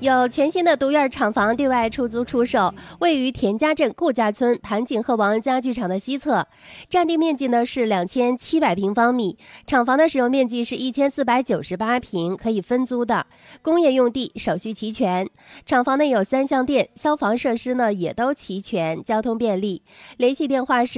有全新的独院厂房对外出租出售，位于田家镇顾家村盘锦鹤王家具厂的西侧，占地面积呢是2700平方米，厂房的使用面积是1498平，可以分租的，工业用地，手续齐全。厂房内有3项电，消防设施呢也都齐全，交通便利。联系电话是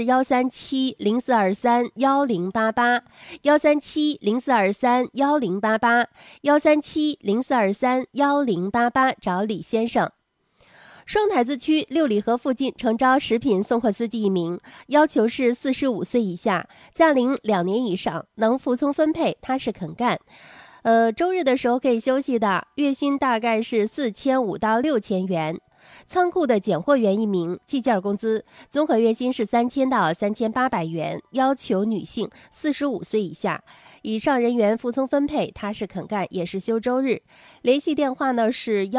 13704231088，13704231088，13704231088，找李先生。双台子区六里河附近诚招食品送货司机1名，要求是45岁以下，驾龄2年以上，能服从分配，踏实肯干。周日的时候可以休息的，月薪大概是4500到6000元。仓库的拣货员1名，计件工资，综合月薪是3000到3800元，要求女性45岁以下，以上人员服从分配，踏实肯干，也是休周日。联系电话呢是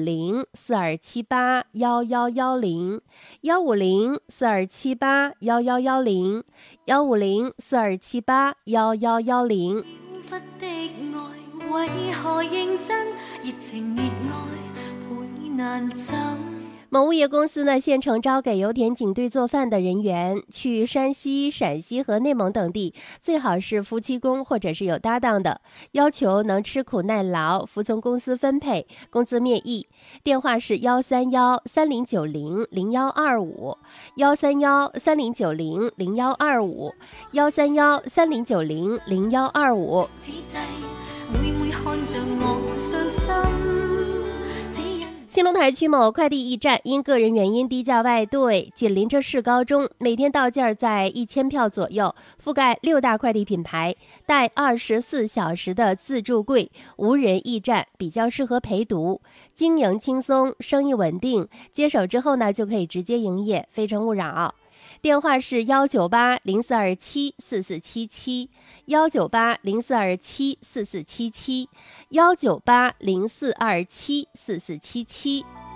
150-4278-11110，150-4278-11110，150-4278-11110。为何认真热情热爱倍难走。某物业公司呢，现诚招给油田警队做饭的人员，去山西、陕西和内蒙等地，最好是夫妻宫或者是有搭档的，要求能吃苦耐劳，服从公司分配，工资面议。电话是131-3090-0125，131-3090-0125，131-3090-0125。每每看着我伤心。兴隆台区某快递驿站因个人原因低价外兑，紧邻着市高中，每天到件在1000票左右，覆盖6大快递品牌，带24小时的自助柜，无人驿站，比较适合陪读，经营轻松，生意稳定，接手之后呢就可以直接营业，非诚勿扰。电话是198-0427-4477，198-0427-4477，198-0427-4477。